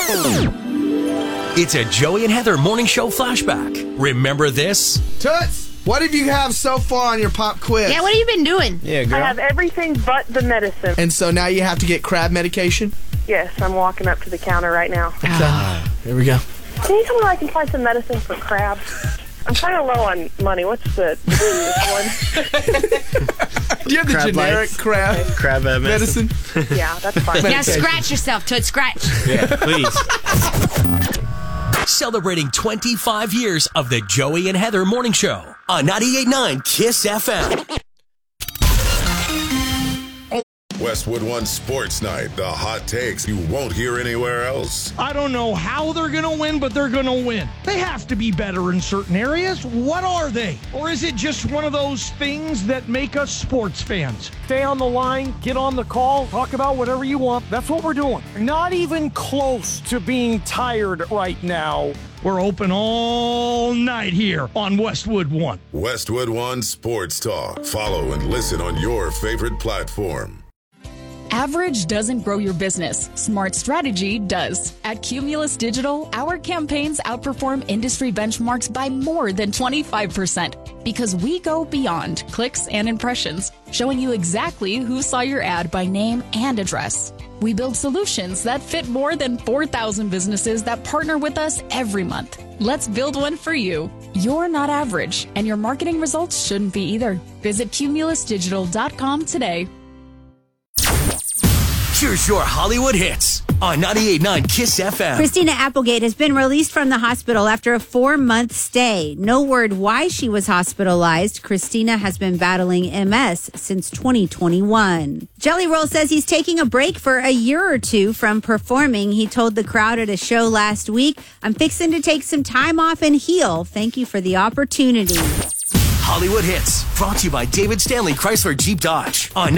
It's a Joey and Heather morning show flashback. Remember this? Toots, what have you have so far on your pop quiz? Yeah, what have you been doing? Yeah, girl. I have everything but the medicine. And so now you have to get crab medication? Yes, I'm walking up to the counter right now. Okay. Here we go. Can you tell me where I can find some medicine for crabs? I'm kind of low on money. What's the one? Do you have the generic crab medicine? Yeah, that's fine. Now scratch yourself, Toad, scratch. Yeah, please. Celebrating 25 years of the Joey and Heather morning show on 98.9 KISS FM. Westwood One Sports Night, the hot takes you won't hear anywhere else. I don't know how they're going to win, but they're going to win. They have to be better in certain areas. What are they? Or is it just one of those things that make us sports fans? Stay on the line, get on the call, talk about whatever you want. That's what we're doing. Not even close to being tired right now. We're open all night here on Westwood One. Westwood One Sports Talk. Follow and listen on your favorite platform. Average doesn't grow your business. Smart strategy does. At Cumulus Digital, our campaigns outperform industry benchmarks by more than 25% because we go beyond clicks and impressions, showing you exactly who saw your ad by name and address. We build solutions that fit more than 4,000 businesses that partner with us every month. Let's build one for you. You're not average, and your marketing results shouldn't be either. Visit cumulusdigital.com today. Here's your Hollywood hits on 98.9 KISS FM. Christina Applegate has been released from the hospital after a 4-month stay. No word why she was hospitalized. Christina has been battling MS since 2021. Jelly Roll says he's taking a break for a year or two from performing. He told the crowd at a show last week, "I'm fixing to take some time off and heal. Thank you for the opportunity." Hollywood hits brought to you by David Stanley Chrysler Jeep Dodge on